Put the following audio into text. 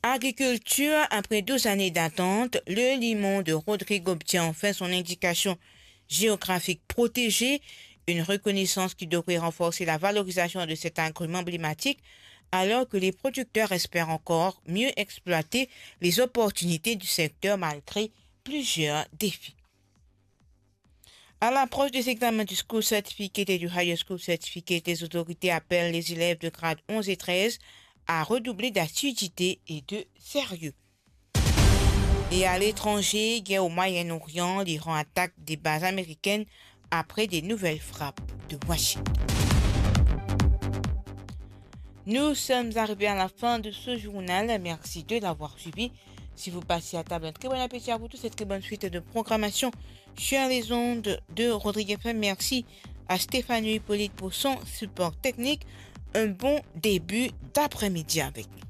Agriculture, après 12 années d'attente, le limon de Rodrigue obtient enfin son indication géographique protégée, une reconnaissance qui devrait renforcer la valorisation de cet agrume emblématique, alors que les producteurs espèrent encore mieux exploiter les opportunités du secteur malgré plusieurs défis. À l'approche des examens du School Certificate et du Higher School Certificate, les autorités appellent les élèves de grade 11 et 13 à redoubler d'assiduité et de sérieux. Et à l'étranger, guerre au Moyen-Orient, l'Iran attaque des bases américaines après des nouvelles frappes de Washington. Nous sommes arrivés à la fin de ce journal. Merci de l'avoir suivi. Si vous passez à table, un très bon appétit à vous tous, cette très bonne suite de programmation sur les ondes de Rodrigue FM. Merci à Stéphanie Hippolyte pour son support technique. Un bon début d'après-midi avec nous.